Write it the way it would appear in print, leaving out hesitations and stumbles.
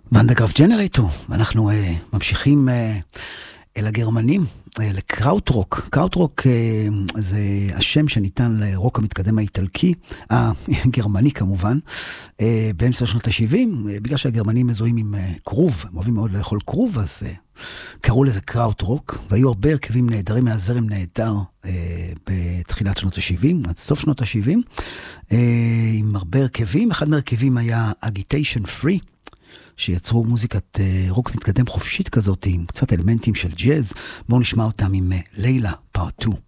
ואנדרגראפט ג'נרייטור, ואנחנו ממשיכים אל הגרמנים, לקראוטרוק. קראוטרוק זה השם שניתן לרוק המתקדם האיטלקי, הגרמני כמובן, באמצע שנות ה-70, בגלל שהגרמנים מזוהים עם קרוב, הם אוהבים מאוד לאכול קרוב, אז קראו לזה קראוטרוק, והיו הרבה הרכבים נהדרים מהזרם נהדר בתחילת שנות ה-70, עד סוף שנות ה-70, עם הרבה הרכבים. אחד מהרכבים היה אגיטיישן פרי, שיצרו מוזיקת רוק מתקדם חופשית כזאת, עם קצת אלמנטים של ג'אז. בואו נשמע אותם עם לילה פארט 2.